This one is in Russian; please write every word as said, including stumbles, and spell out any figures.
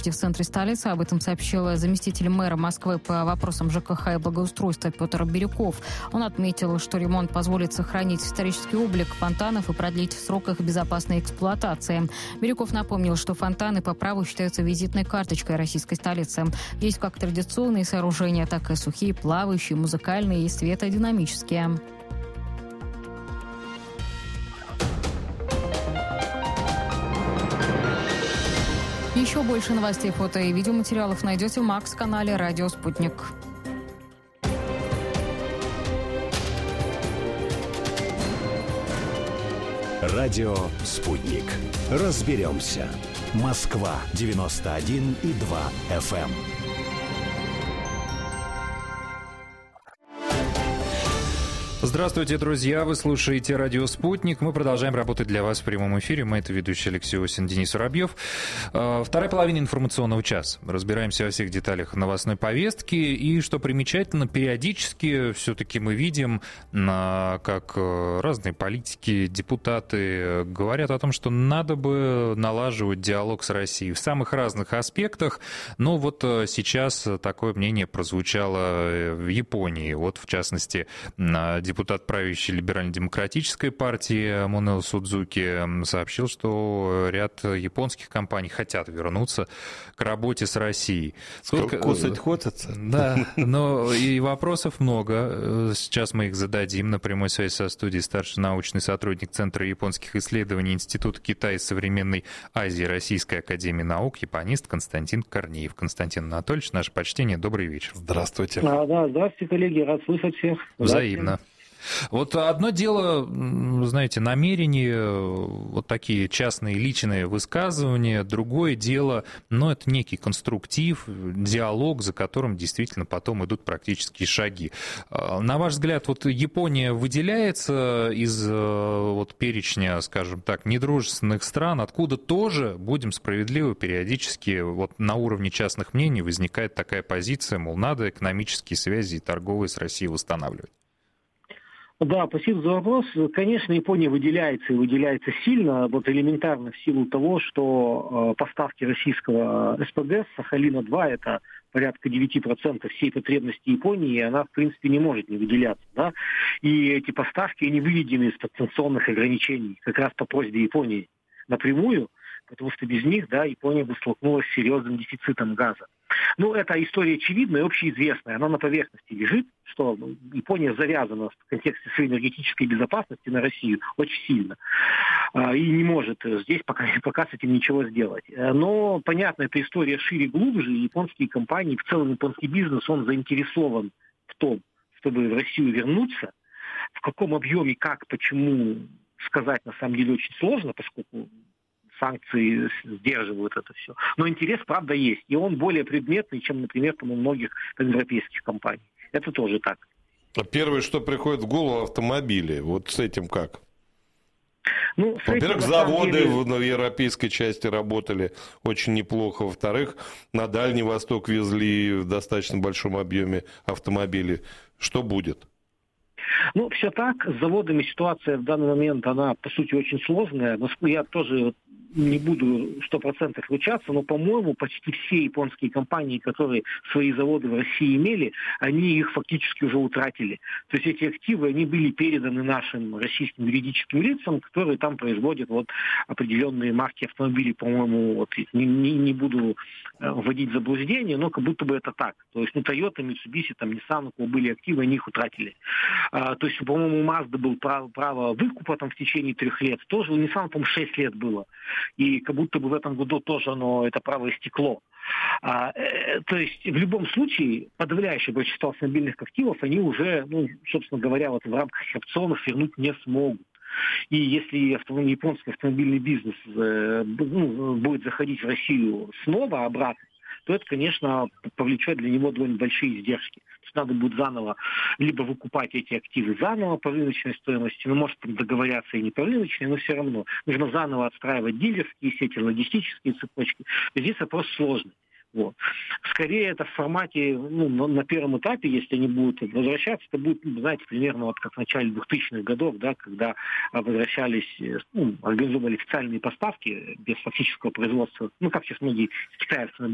площади в центре столицы. Об этом сообщил заместитель мэра Москвы по вопросам ЖКХ и благоустройства Петр Бирюков. Он отметил, что ремонт позволит сохранить исторический облик фонтанов и продлить срок их безопасной эксплуатации. Бирюков напомнил, что фонтаны по праву считаются визитной карточкой российской столицы. Есть как традиционные сооружения, так и сухие, плавающие, музыкальные и светодинамические. Еще больше новостей, фото и видеоматериалов найдете в Макс-канале «Радио Спутник». Радио «Спутник». Разберемся. Москва девяносто один и два эф эм. Здравствуйте, друзья! Вы слушаете «Радио Спутник». Мы продолжаем работать для вас в прямом эфире. Мы — это ведущий Алексей Осин, Денис Воробьев. Вторая половина информационного часа. Разбираемся во всех деталях новостной повестки. И, что примечательно, периодически все-таки мы видим, как разные политики, депутаты говорят о том, что надо бы налаживать диалог с Россией в самых разных аспектах. Но вот сейчас такое мнение прозвучало в Японии. Вот, в частности, депутат Депутат правящей либерально-демократической партии Монео Судзуки сообщил, что ряд японских компаний хотят вернуться к работе с Россией. Сколько кусать хочется? Да, но и вопросов много. Сейчас мы их зададим. На прямой связи со студией старший научный сотрудник Центра японских исследований Института Китая и современной Азии Российской академии наук, японист Константин Корнеев. Константин Анатольевич, наше почтение, добрый вечер. Здравствуйте. А, да, здравствуйте, коллеги, рад слышать всех. Взаимно. Вот одно дело, знаете, намерения, вот такие частные личные высказывания, другое дело, ну, это некий конструктив, диалог, за которым действительно потом идут практические шаги. На ваш взгляд, вот Япония выделяется из вот перечня, скажем так, недружественных стран, откуда тоже, будем справедливы, периодически вот на уровне частных мнений возникает такая позиция, мол, надо экономические связи и торговые с Россией восстанавливать? Да, спасибо за вопрос. Конечно, Япония выделяется и выделяется сильно, вот элементарно в силу того, что э, поставки российского эс пэ гэ с Сахалина-два — это порядка девять процентов всей потребности Японии, и она, в принципе, не может не выделяться. Да? И эти поставки, они выведены из санкционных ограничений, как раз по просьбе Японии напрямую, потому что без них, да, Япония бы столкнулась с серьезным дефицитом газа. Ну, это история очевидная и общеизвестная. Она на поверхности лежит, что Япония завязана в контексте своей энергетической безопасности на Россию очень сильно. И не может здесь пока, пока с этим ничего сделать. Но, понятно, эта история шире, глубже. Японские компании, в целом японский бизнес, он заинтересован в том, чтобы в Россию вернуться. В каком объеме, как, почему, сказать на самом деле очень сложно, поскольку санкции сдерживают это все. Но интерес, правда, есть. И он более предметный, чем, например, там, у многих европейских компаний. Это тоже так. А первое, что приходит в голову, автомобили. Вот с этим как? Ну, Во-первых, этим, заводы деле... в европейской части работали очень неплохо. Во-вторых, на Дальний Восток везли в достаточно большом объеме автомобили. Что будет? Ну, все так. С заводами ситуация в данный момент, она, по сути, очень сложная. Но я тоже не буду сто процентов ручаться, но, по-моему, почти все японские компании, которые свои заводы в России имели, они их фактически уже утратили. То есть эти активы, они были переданы нашим российским юридическим лицам, которые там производят вот определенные марки автомобилей, по-моему, вот, не, не, не буду вводить в заблуждение, но как будто бы это так. То есть, ну, Toyota, Mitsubishi, там, Nissan, у кого были активы, они их утратили. А, то есть, по-моему, у Mazda был право, право выкупа там в течение трех лет. Тоже у Nissan, по-моему, шесть лет было. И как будто бы в этом году тоже оно, это право истекло. А, э, то есть, в любом случае, подавляющее большинство автомобильных активов, они уже, ну, собственно говоря, вот в рамках опционов вернуть не смогут. И если автомобиль, японский автомобильный бизнес э, ну, будет заходить в Россию снова, обратно, то это, конечно, повлечет для него довольно большие издержки. То есть надо будет заново либо выкупать эти активы заново по рыночной стоимости, ну, может, там договорятся и не по рыночной, но все равно. Нужно заново отстраивать дилерские сети, логистические цепочки. Здесь вопрос сложный. Вот. Скорее это в формате, ну, на, на первом этапе, если они будут возвращаться, это будет, знаете, примерно вот как в начале двухтысячных годов, да, когда возвращались, ну, организовывали официальные поставки без фактического производства, ну, как сейчас многие китайцы